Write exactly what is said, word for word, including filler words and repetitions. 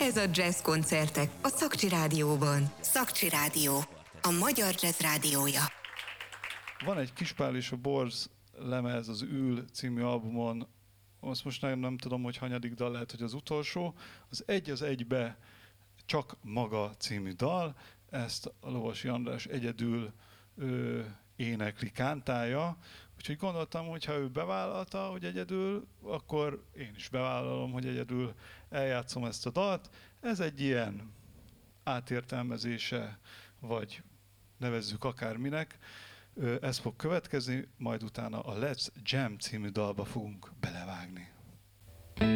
Ez a Jazz Koncertek a Szakcsi Rádióban. Szakcsi Rádió, a magyar jazz rádiója. Van egy Kispál és a Borz lemez az Ül című albumon, azt most nem, nem tudom, hogy hanyadik dal, lehet, hogy az utolsó. Az Egy az egybe Csak maga című dal, ezt a Lovasi András egyedül ö, énekli, kántálja, úgyhogy gondoltam, hogy ha ő bevállalta, hogy egyedül, akkor én is bevállalom, hogy egyedül eljátszom ezt a dalt. Ez egy ilyen átértelmezése, vagy nevezzük akárminek. Ez fog következni, majd utána a Let's Jam című dalba fogunk belevágni.